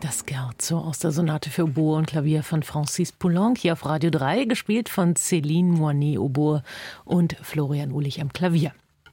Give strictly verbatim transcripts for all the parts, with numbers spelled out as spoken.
Das Scherzo aus der Sonate für Oboe und Klavier von Francis Poulenc hier auf Radio drei, gespielt von Céline Moinet Oboe und Florian Uhlich am Klavier.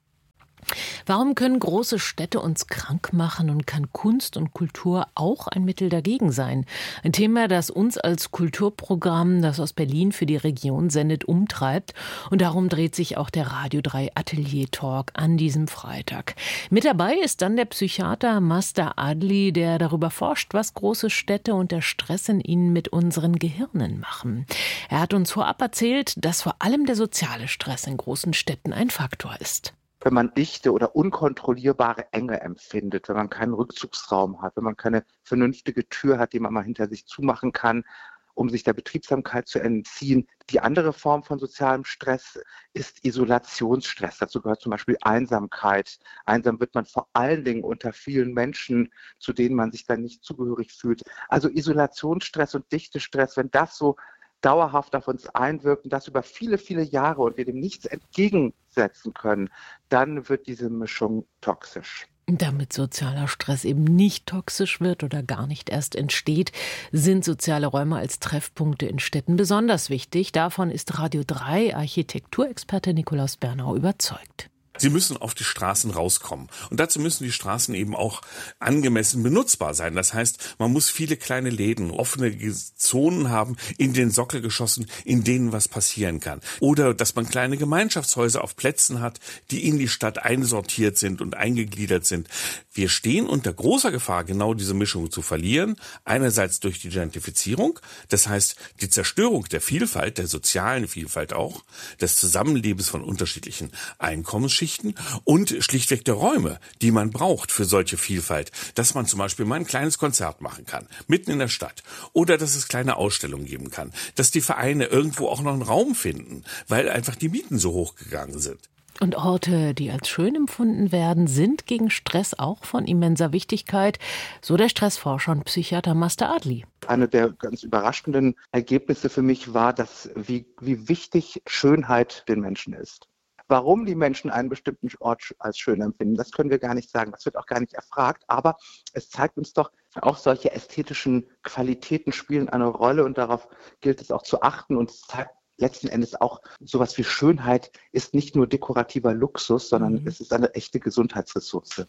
Warum können große Städte uns krank machen und kann Kunst und Kultur auch ein Mittel dagegen sein? Ein Thema, das uns als Kulturprogramm, das aus Berlin für die Region sendet, umtreibt. Und darum dreht sich auch der Radio drei Atelier Talk an diesem Freitag. Mit dabei ist dann der Psychiater Master Adli, der darüber forscht, was große Städte und der Stress in ihnen mit unseren Gehirnen machen. Er hat uns vorab erzählt, dass vor allem der soziale Stress in großen Städten ein Faktor ist. Wenn man dichte oder unkontrollierbare Enge empfindet, wenn man keinen Rückzugsraum hat, wenn man keine vernünftige Tür hat, die man mal hinter sich zumachen kann, um sich der Betriebsamkeit zu entziehen. Die andere Form von sozialem Stress ist Isolationsstress. Dazu gehört zum Beispiel Einsamkeit. Einsam wird man vor allen Dingen unter vielen Menschen, zu denen man sich dann nicht zugehörig fühlt. Also Isolationsstress und Dichtestress, wenn das so dauerhaft auf uns einwirkt und das über viele, viele Jahre und wir dem nichts entgegensetzen können, dann wird diese Mischung toxisch. Damit sozialer Stress eben nicht toxisch wird oder gar nicht erst entsteht, sind soziale Räume als Treffpunkte in Städten besonders wichtig. Davon ist Radio drei Architekturexperte Nikolaus Bernau überzeugt. Sie müssen auf die Straßen rauskommen. Und dazu müssen die Straßen eben auch angemessen benutzbar sein. Das heißt, man muss viele kleine Läden, offene Zonen haben in den Sockelgeschossen, in denen was passieren kann. Oder dass man kleine Gemeinschaftshäuser auf Plätzen hat, die in die Stadt einsortiert sind und eingegliedert sind. Wir stehen unter großer Gefahr, genau diese Mischung zu verlieren. Einerseits durch die Gentrifizierung, das heißt die Zerstörung der Vielfalt, der sozialen Vielfalt auch, des Zusammenlebens von unterschiedlichen Einkommensschichten und schlichtweg der Räume, die man braucht für solche Vielfalt. Dass man zum Beispiel mal ein kleines Konzert machen kann, mitten in der Stadt. Oder dass es kleine Ausstellungen geben kann. Dass die Vereine irgendwo auch noch einen Raum finden, weil einfach die Mieten so hoch gegangen sind. Und Orte, die als schön empfunden werden, sind gegen Stress auch von immenser Wichtigkeit, so der Stressforscher und Psychiater Master Adli. Eine der ganz überraschenden Ergebnisse für mich war, dass wie, wie wichtig Schönheit den Menschen ist. Warum die Menschen einen bestimmten Ort als schön empfinden, das können wir gar nicht sagen. Das wird auch gar nicht erfragt. Aber es zeigt uns doch, auch solche ästhetischen Qualitäten spielen eine Rolle und darauf gilt es auch zu achten. Und es zeigt letzten Endes auch, sowas wie Schönheit ist nicht nur dekorativer Luxus, sondern mhm. es ist eine echte Gesundheitsressource.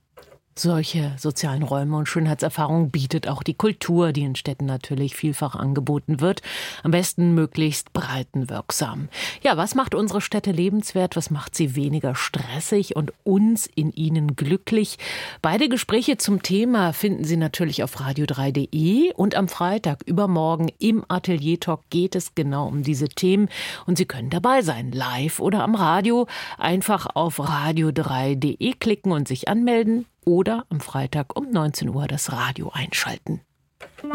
Solche sozialen Räume und Schönheitserfahrungen bietet auch die Kultur, die in Städten natürlich vielfach angeboten wird. Am besten möglichst breitenwirksam. Ja, was macht unsere Städte lebenswert? Was macht sie weniger stressig und uns in ihnen glücklich? Beide Gespräche zum Thema finden Sie natürlich auf radio drei punkt de und am Freitag übermorgen im Atelier Talk geht es genau um diese Themen und Sie können dabei sein, live oder am Radio. Einfach auf radio drei punkt de klicken und sich anmelden. Oder am Freitag um neunzehn Uhr das Radio einschalten.